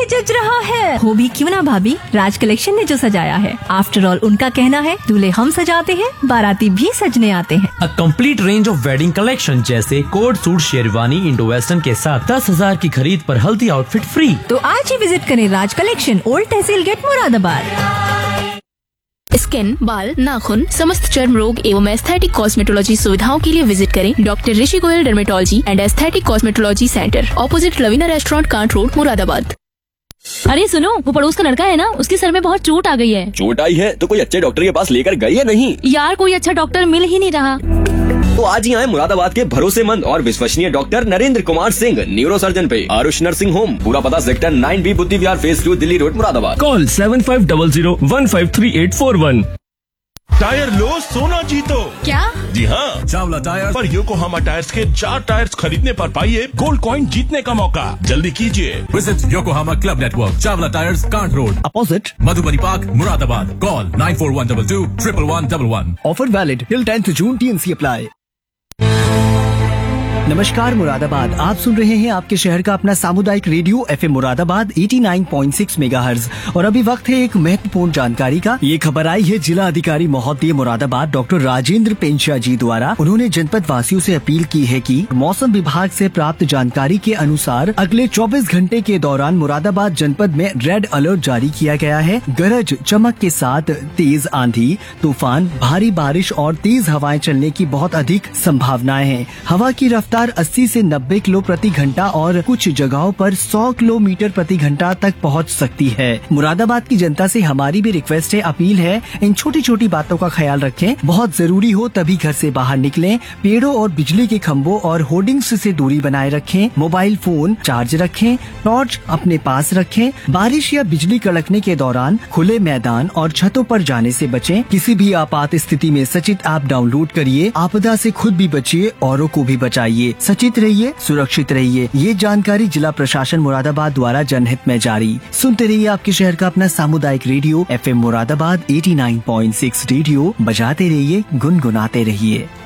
जच रहा है। वो भी क्यों ना भाभी, राज कलेक्शन ने जो सजाया है। आफ्टर ऑल उनका कहना है दूल्हे हम सजाते हैं, बाराती भी सजने आते हैं। A complete range of wedding collection जैसे coat suit, sherwani, Indo western के साथ 10,000 की खरीद पर हल्दी आउटफिट फ्री। तो आज ही विजिट करें राज कलेक्शन, ओल्ड तहसील गेट, मुरादाबाद। स्किन, बाल, नाखून, समस्त चर्म रोग एवं एस्थेटिक कॉस्मेटोलॉजी सुविधाओं के लिए विजिट करें doctor Rishi Goyal dermatology and aesthetic cosmetology centre, opposite Lavina restaurant, can't road, Moradabad. अरे सुनो, वो पड़ोस का लड़का है ना, उसके सर में बहुत चोट आ गई है। चोट आई है तो कोई अच्छे डॉक्टर के पास लेकर गई है नहीं? यार कोई अच्छा डॉक्टर मिल ही नहीं रहा। तो आज ही आए मुरादाबाद के भरोसेमंद और विश्वसनीय doctor Narendra Kumar Singh, neuro surgeon पे आरुष नर्सिंग होम। पूरा पता सेक्टर 9B, बुद्धि विहार, phase 2, Delhi road, Moradabad. Call 7500153841। Tyre लो, सोना जीतो। क्या? जी हाँ, चावला टायर पर योकोहामा टायर्स के 4 टायर्स खरीदने पर पाइए गोल्ड कॉइन जीतने का मौका। जल्दी कीजिए। Visit Yokohama club network, Chawla tyres, can't road, opposite Madhubani park, Moradabad. Call 9412211111। Offer valid till 10th June, TNC apply. नमस्कार मुरादाबाद, आप सुन रहे हैं आपके शहर का अपना सामुदायिक रेडियो FM मुरादाबाद 89.6 मेगाहर्ट्ज। और अभी वक्त है एक महत्वपूर्ण जानकारी का। ये खबर आई है जिला अधिकारी महोदय मुरादाबाद डॉक्टर राजेंद्र पेंशा जी द्वारा। उन्होंने जनपद वासियों से अपील की है कि मौसम विभाग से प्राप्त जानकारी के अनुसार अगले 24 घंटे के दौरान मुरादाबाद जनपद में रेड अलर्ट जारी किया गया है। गरज चमक के साथ तेज आंधी, तूफान, भारी बारिश और तेज हवाएं चलने की बहुत अधिक संभावनाएं हैं। हवा की रफ्तार 80 से 90 किलो प्रति घंटा और कुछ जगहों पर 100 किलोमीटर प्रति घंटा तक पहुंच सकती है। मुरादाबाद की जनता से हमारी भी रिक्वेस्ट है, अपील है, इन छोटी छोटी बातों का ख्याल रखें। बहुत जरूरी हो तभी घर से बाहर निकलें। पेड़ों और बिजली के खंभों और होर्डिंग्स से दूरी बनाए रखें। मोबाइल फोन चार्ज रखें। टॉर्च अपने पास रखें। बारिश या बिजली कड़कने के दौरान खुले मैदान और छतों पर जाने से बचें। किसी भी आपात स्थिति में सचित ऐप डाउनलोड करिए। आपदा से खुद भी बचिए, औरों को भी बचाइए। सचेत रहिए, सुरक्षित रहिए। ये जानकारी जिला प्रशासन मुरादाबाद द्वारा जनहित में जारी। सुनते रहिए आपके शहर का अपना सामुदायिक रेडियो FM मुरादाबाद 89.6 रेडियो। बजाते रहिए, गुनगुनाते रहिए।